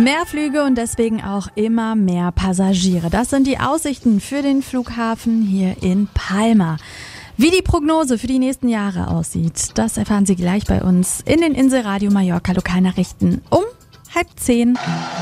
Mehr Flüge und deswegen auch immer mehr Passagiere. Das sind die Aussichten für den Flughafen hier in Palma. Wie die Prognose für die nächsten Jahre aussieht, das erfahren Sie gleich bei uns in den Insel Radio Mallorca Lokalnachrichten um 9:30.